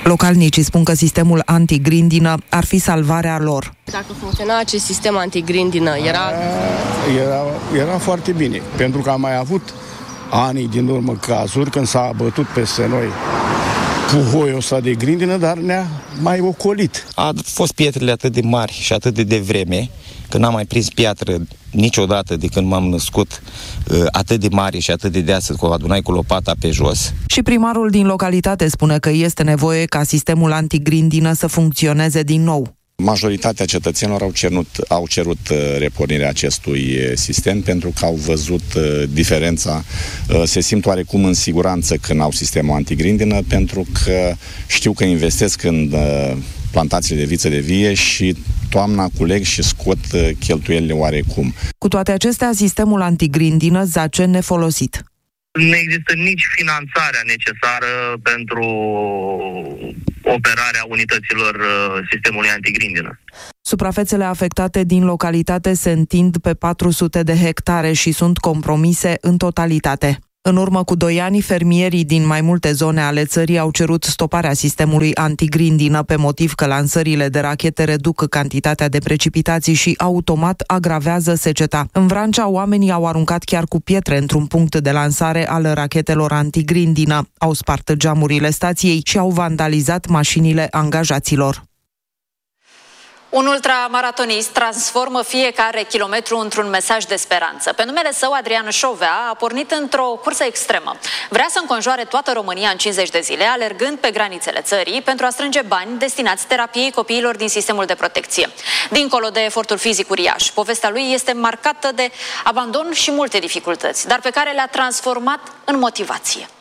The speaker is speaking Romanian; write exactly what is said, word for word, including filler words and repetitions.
Localnicii spun că sistemul antigrindină ar fi salvarea lor. Dacă funcționa acest sistem antigrindină, era... Era, era foarte bine, pentru că am mai avut anii din urmă cazuri când s-a bătut peste noi puhoiul ăsta de grindină, dar ne-a mai ocolit. A fost pietrele atât de mari și atât de devreme, că n-am mai prins piatră niciodată de când m-am născut, atât de mare și atât de deasă, că o adunai cu lopata pe jos. Și primarul din localitate spune că este nevoie ca sistemul antigrindină să funcționeze din nou. Majoritatea cetățenilor au cerut, au cerut repornirea acestui sistem pentru că au văzut diferența. Se simt oarecum în siguranță când au sistemul antigrindină, pentru că știu că investesc în plantațiile de viță de vie și toamna culeg și scot cheltuielile oarecum. Cu toate acestea, sistemul antigrindină zace nefolosit. Nu există nici finanțarea necesară pentru operarea unităților sistemului antigrindină. Suprafețele afectate din localitate se întind pe patru sute de hectare și sunt compromise în totalitate. În urmă cu doi ani, fermierii din mai multe zone ale țării au cerut stoparea sistemului antigrindină pe motiv că lansările de rachete reduc cantitatea de precipitații și automat agravează seceta. În Vrancea, oamenii au aruncat chiar cu pietre într-un punct de lansare al rachetelor antigrindină, au spart geamurile stației și au vandalizat mașinile angajaților. Un ultramaratonist transformă fiecare kilometru într-un mesaj de speranță. Pe numele său, Adrian Șovea a pornit într-o cursă extremă. Vrea să înconjoare toată România în cincizeci de zile, alergând pe granițele țării pentru a strânge bani destinați terapiei copiilor din sistemul de protecție. Dincolo de efortul fizic uriaș, povestea lui este marcată de abandon și multe dificultăți, dar pe care le-a transformat în motivație.